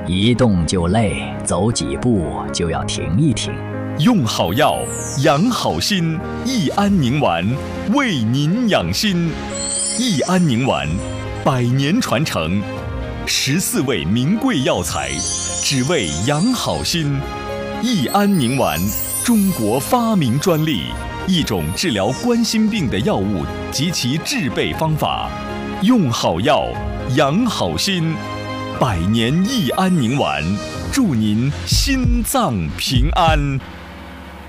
一动就累，走几步就要停一停。 用好药，养好心，益安宁丸为您养心。益安宁丸，100年传承，14味名贵药材，只为养好心。益安宁丸，中国发明专利，一种治疗冠心病的药物及其制备方法。用好药，养好心，100年益安宁丸，祝您心脏平安。